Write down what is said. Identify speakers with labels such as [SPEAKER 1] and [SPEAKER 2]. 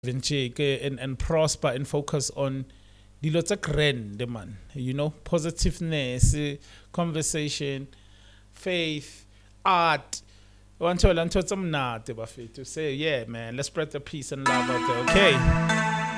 [SPEAKER 1] and prosper and focus on dilo tse grand man, positiveness, conversation, faith, art. Want to learn to some not to say, yeah, man, let's spread the peace and love out there, okay?